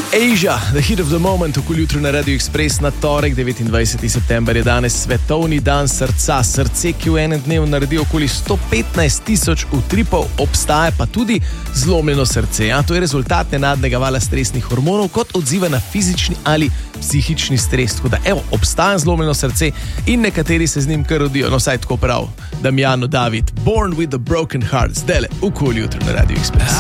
Asia, the hit of the moment, okoli jutro na Radio Express na torek, 29. september je danes svetovni dan srca. Srce, ki v enem dnevu naredi okoli 115.000 utripov, obstaja pa tudi zlomljeno srce. To je rezultat nenadnega vala stresnih hormonov kot odziva na fizični ali psihični stres. Tako da, obstaja zlomljeno srce in nekateri se z njim kar rodijo. No, saj tako prav. Damjano David, Born with a Broken Heart, zdajle, okoli jutro na Radio Express.